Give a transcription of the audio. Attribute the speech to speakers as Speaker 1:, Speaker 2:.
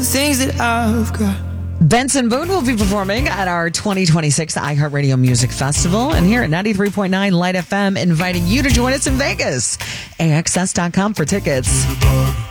Speaker 1: things that I've got.
Speaker 2: Benson Boone will be performing at our 2026 iHeartRadio Music Festival. And here at 93.9 Light FM, inviting you to join us in Vegas. AXS.com for tickets.